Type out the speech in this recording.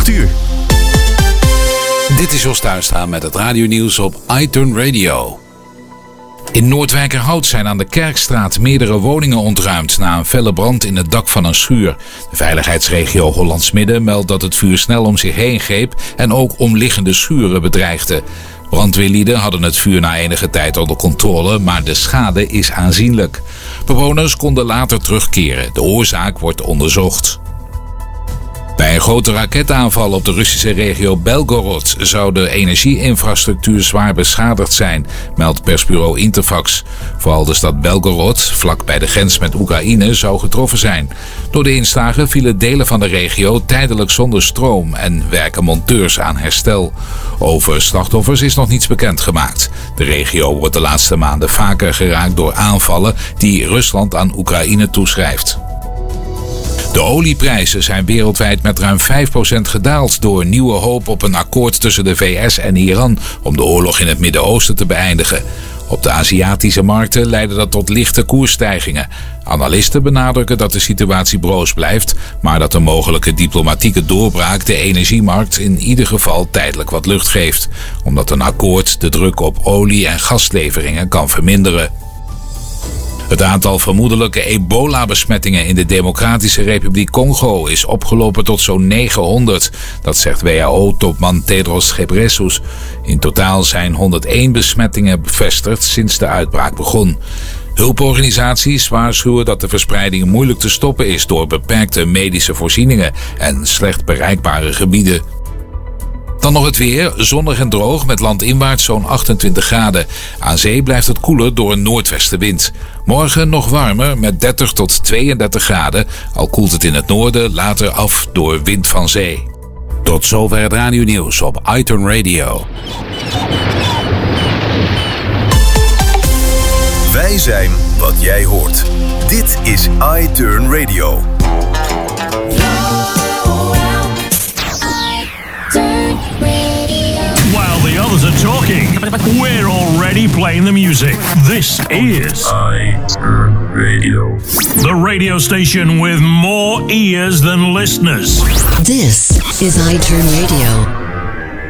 uur. Dit is Jos Tuinstra met het radionieuws op iTurn Radio. In Noordwijkerhout zijn aan de Kerkstraat meerdere woningen ontruimd na een felle brand in het dak van een schuur. De veiligheidsregio Hollands Midden meldt dat het vuur snel om zich heen greep en ook omliggende schuren bedreigde. Brandweerlieden hadden het vuur na enige tijd onder controle, maar de schade is aanzienlijk. Bewoners konden later terugkeren. De oorzaak wordt onderzocht. Bij een grote raketaanval op de Russische regio Belgorod zou de energieinfrastructuur zwaar beschadigd zijn, meldt persbureau Interfax. Vooral de stad Belgorod, vlak bij de grens met Oekraïne, zou getroffen zijn. Door de inslagen vielen delen van de regio tijdelijk zonder stroom en werken monteurs aan herstel. Over slachtoffers is nog niets bekendgemaakt. De regio wordt de laatste maanden vaker geraakt door aanvallen die Rusland aan Oekraïne toeschrijft. De olieprijzen zijn wereldwijd met ruim 5% gedaald door nieuwe hoop op een akkoord tussen de VS en Iran om de oorlog in het Midden-Oosten te beëindigen. Op de Aziatische markten leidde dat tot lichte koersstijgingen. Analisten benadrukken dat de situatie broos blijft, maar dat een mogelijke diplomatieke doorbraak de energiemarkt in ieder geval tijdelijk wat lucht geeft, omdat een akkoord de druk op olie- en gasleveringen kan verminderen. Het aantal vermoedelijke ebola-besmettingen in de Democratische Republiek Congo is opgelopen tot zo'n 900. Dat zegt WHO-topman Tedros Ghebreyesus. In totaal zijn 101 besmettingen bevestigd sinds de uitbraak begon. Hulporganisaties waarschuwen dat de verspreiding moeilijk te stoppen is door beperkte medische voorzieningen en slecht bereikbare gebieden. Dan nog het weer, zonnig en droog met landinwaarts zo'n 28 graden. Aan zee blijft het koeler door een noordwestenwind. Morgen nog warmer met 30 tot 32 graden, al koelt het in het noorden later af door wind van zee. Tot zover het radionieuws op iTurn Radio. Wij zijn wat jij hoort. Dit is iTurn Radio. While the others are talking, we're already playing the music. This is iTurn Radio. The radio station with more ears than listeners. This is iTurn Radio.